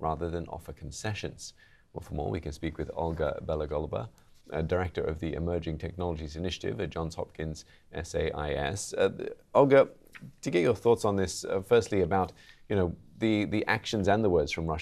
rather than offer concessions. Well, for more, we can speak with Olga Belogolova, Director of the Emerging Technologies Initiative at Johns Hopkins SAIS. Olga, to get your thoughts on this, firstly about the actions and the words from Russia